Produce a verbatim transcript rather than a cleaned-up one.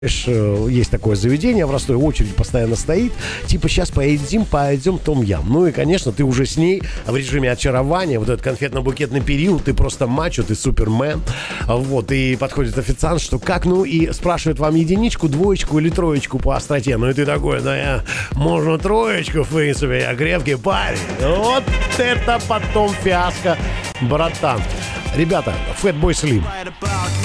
Есть такое заведение в Ростове, очередь постоянно стоит. Типа, сейчас поедим, пойдем том-ям. Ну и, конечно, ты уже с ней в режиме очарования. Вот этот конфетно-букетный период. Ты просто мачо, ты супермен. Вот, и подходит официант, что как, ну, и спрашивает вам единичку, двоечку или троечку по остроте. Ну и ты такой, да я, можно троечку, в принципе, я крепкий парень. Вот это потом фиаско, братан. Ребята, Fatboy Slim.